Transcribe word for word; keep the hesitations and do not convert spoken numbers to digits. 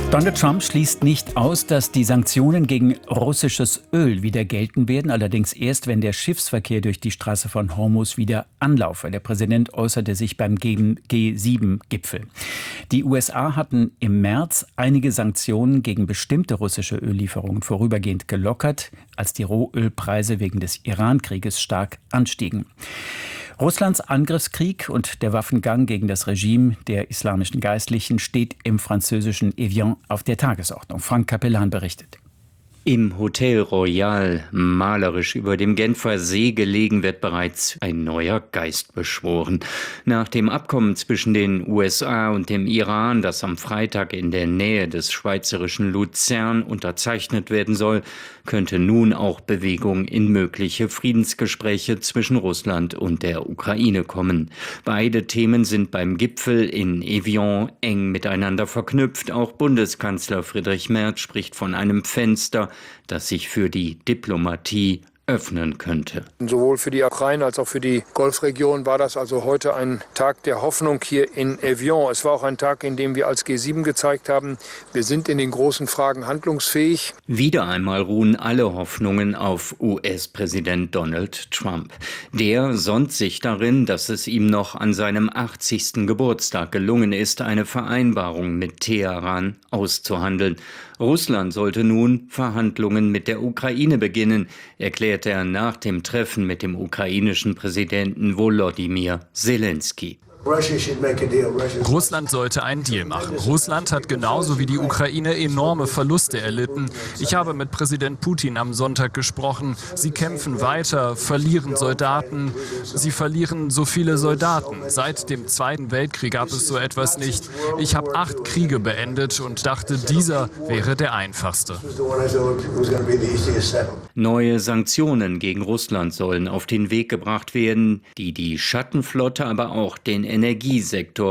Donald Trump schließt nicht aus, dass die Sanktionen gegen russisches Öl wieder gelten werden, allerdings erst, wenn der Schiffsverkehr durch die Straße von Hormuz wieder anlaufe. Der Präsident äußerte sich beim G sieben Gipfel. Die U S A hatten im März einige Sanktionen gegen bestimmte russische Öllieferungen vorübergehend gelockert, als die Rohölpreise wegen des Iran-Krieges stark anstiegen. Russlands Angriffskrieg und der Waffengang gegen das Regime der islamischen Geistlichen steht im französischen Evian auf der Tagesordnung. Frank Capellan berichtet. Im Hotel Royal, malerisch über dem Genfer See gelegen, wird bereits ein neuer Geist beschworen. Nach dem Abkommen zwischen den U S A und dem Iran, das am Freitag in der Nähe des schweizerischen Luzern unterzeichnet werden soll, könnte nun auch Bewegung in mögliche Friedensgespräche zwischen Russland und der Ukraine kommen. Beide Themen sind beim Gipfel in Evian eng miteinander verknüpft. Auch Bundeskanzler Friedrich Merz spricht von einem Fenster, das sich für die Diplomatie öffnen könnte. Sowohl für die Ukraine als auch für die Golfregion war das also heute ein Tag der Hoffnung hier in Evian. Es war auch ein Tag, in dem wir als G sieben gezeigt haben, wir sind in den großen Fragen handlungsfähig. Wieder einmal ruhen alle Hoffnungen auf U S-Präsident Donald Trump. Der sonnt sich darin, dass es ihm noch an seinem achtzigsten Geburtstag gelungen ist, eine Vereinbarung mit Teheran auszuhandeln. Russland sollte nun Verhandlungen mit der Ukraine beginnen, erklärte er nach dem Treffen mit dem ukrainischen Präsidenten Volodymyr Zelensky. Russland sollte einen Deal machen. Russland hat genauso wie die Ukraine enorme Verluste erlitten. Ich habe mit Präsident Putin am Sonntag gesprochen. Sie kämpfen weiter, verlieren Soldaten. Sie verlieren so viele Soldaten. Seit dem Zweiten Weltkrieg gab es so etwas nicht. Ich habe acht Kriege beendet und dachte, dieser wäre der einfachste. Neue Sanktionen gegen Russland sollen auf den Weg gebracht werden, die die Schattenflotte, aber auch den Energiesektor